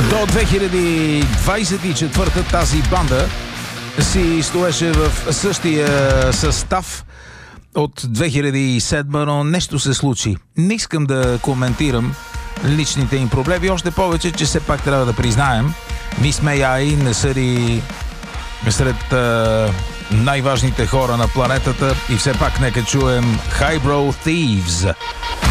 До 2024 тази банда си стоеше в същия състав от 2007, но нещо се случи. Не искам да коментирам личните им проблеми, още повече, че все пак трябва да признаем, Miss May I не са ли сред най-важните хора на планетата и все пак нека чуем Highbrow Thieves.